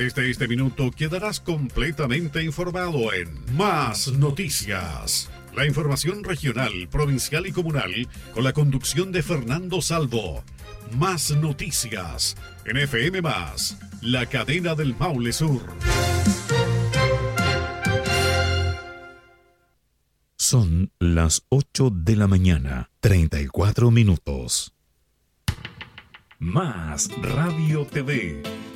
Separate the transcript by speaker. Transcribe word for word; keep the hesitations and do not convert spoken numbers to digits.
Speaker 1: Desde este minuto quedarás completamente informado en Más Noticias. La información regional, provincial y comunal con la conducción de Fernando Salvo. Más Noticias en F M Más, la cadena del Maule Sur.
Speaker 2: Son las ocho de la mañana, treinta y cuatro minutos. Más Radio T V.